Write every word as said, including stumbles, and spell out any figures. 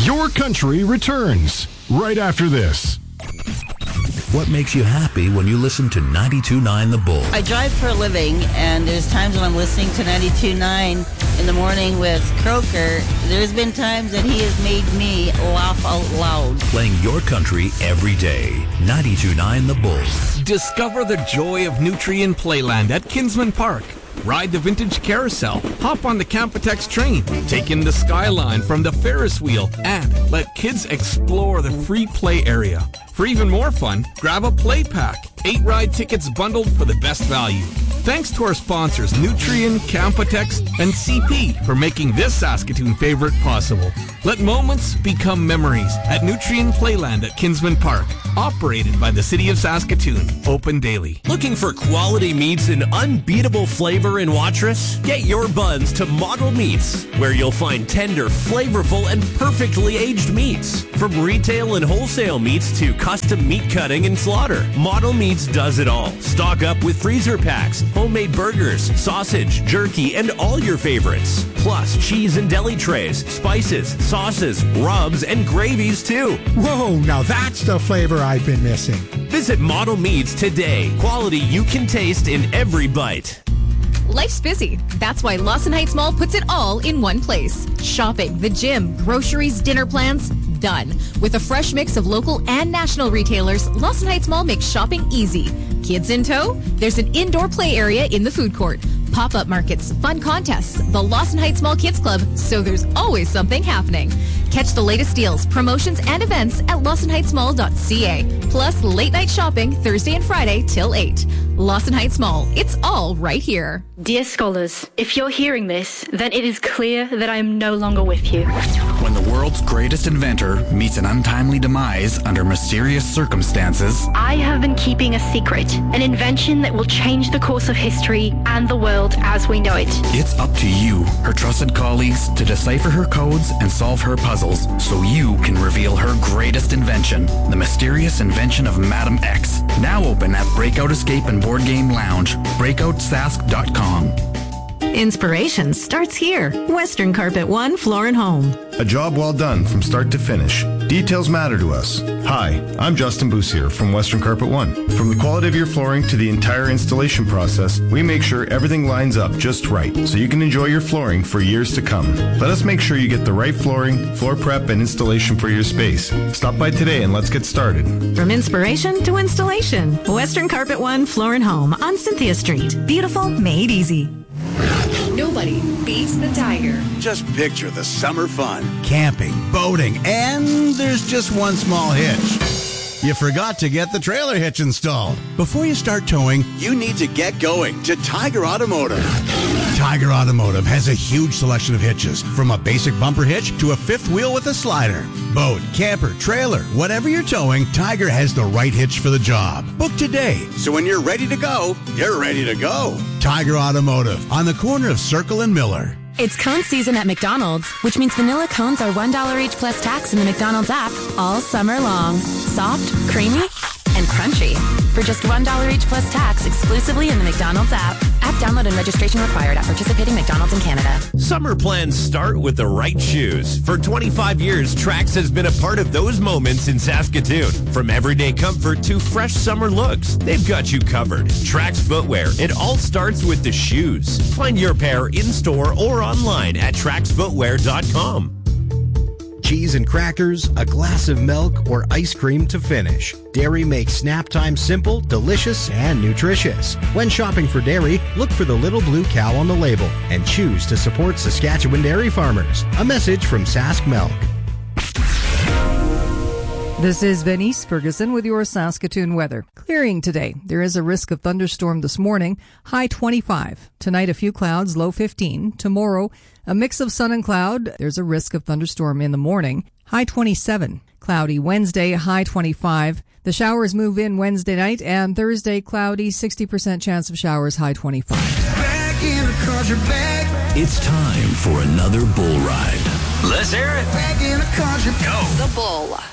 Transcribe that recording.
Your Country returns right after this. What makes you happy when you listen to ninety-two point nine The Bull? I drive for a living, and there's times when I'm listening to ninety-two point nine in the morning with Croker. There's been times that he has made me laugh out loud. Playing your country every day. ninety-two point nine The Bull. Discover the joy of Nutrien Playland at Kinsman Park. Ride the vintage carousel, hop on the Campotex train, take in the skyline from the Ferris wheel, and let kids explore the free play area. For even more fun, grab a play pack. Eight ride tickets bundled for the best value. Thanks to our sponsors, Nutrien, Campotex, and C P for making this Saskatoon favorite possible. Let moments become memories at Nutrien Playland at Kinsman Park. Operated by the City of Saskatoon. Open daily. Looking for quality meats and unbeatable flavor in Watrous? Get your buns to Model Meats, where you'll find tender, flavorful, and perfectly aged meats. From retail and wholesale meats to custom meat cutting and slaughter, Model Meats does it all. Stock up with freezer packs, homemade burgers, sausage, jerky, and all your favorites. Plus cheese and deli trays, spices, sauces, rubs, and gravies too. Whoa, now that's the flavor I've been missing. Visit Model Meats today. Quality you can taste in every bite. Life's busy. That's why Lawson Heights Mall puts it all in one place. Shopping, the gym, groceries, dinner plans, done. With a fresh mix of local and national retailers, Lawson Heights Mall makes shopping easy. Kids in tow? There's an indoor play area in the food court. Pop-up markets, fun contests, the Lawson Heights Mall Kids Club, so there's always something happening. Catch the latest deals, promotions, and events at lawson heights mall dot c a. Plus, late-night shopping Thursday and Friday till eight. Lawson Heights Mall. It's all right here. Dear scholars, if you're hearing this, then it is clear that I am no longer with you. When the world's greatest inventor meets an untimely demise under mysterious circumstances, I have been keeping a secret, an invention that will change the course of history and the world as we know it. It's up to you, her trusted colleagues, to decipher her codes and solve her puzzles so you can reveal her greatest invention, the mysterious invention of Madam X. Now open at Breakout Escape and Board Game Lounge, breakout sask dot com. Inspiration starts here. Western Carpet One Floor and Home. A job well done from start to finish. Details matter to us. Hi, I'm Justin Boussier from Western Carpet One. From the quality of your flooring to the entire installation process, we make sure everything lines up just right so you can enjoy your flooring for years to come. Let us make sure you get the right flooring, floor prep, and installation for your space. Stop by today and let's get started. From inspiration to installation. Western Carpet One Floor and Home on Cynthia Street. Beautiful, made easy. Nobody beats the Tiger. Just picture the summer fun. Camping, boating, and there's just one small hitch. You forgot to get the trailer hitch installed. Before you start towing, you need to get going to Tiger Automotive. Tiger Automotive has a huge selection of hitches, from a basic bumper hitch to a fifth wheel with a slider. Boat, camper, trailer, whatever you're towing, Tiger has the right hitch for the job. Book today. So when you're ready to go, you're ready to go. Tiger Automotive, on the corner of Circle and Miller. It's cone season at McDonald's, which means vanilla cones are one dollar each plus tax in the McDonald's app all summer long. Soft, creamy, and crunchy. For just one dollar each plus tax exclusively in the McDonald's app. App download and registration required at participating McDonald's in Canada. Summer plans start with the right shoes. For twenty-five years, Trax has been a part of those moments in Saskatoon. From everyday comfort to fresh summer looks, they've got you covered. Trax Footwear, it all starts with the shoes. Find your pair in-store or online at trax footwear dot com. Cheese and crackers, a glass of milk, or ice cream to finish. Dairy makes snap time simple, delicious, and nutritious. When shopping for dairy, look for the little blue cow on the label and choose to support Saskatchewan dairy farmers. A message from Sask Milk. This is Venice Ferguson with your Saskatoon weather. Clearing today. There is a risk of thunderstorm this morning. High twenty-five. Tonight, a few clouds, low fifteen. Tomorrow, a mix of sun and cloud. There's a risk of thunderstorm in the morning. High twenty-seven. Cloudy Wednesday, high twenty-five. The showers move in Wednesday night, and Thursday, cloudy, sixty percent chance of showers, high twenty-five. Back in the country, back. It's time for another bull ride. Let's hear it. Back in the country, go. The Bull.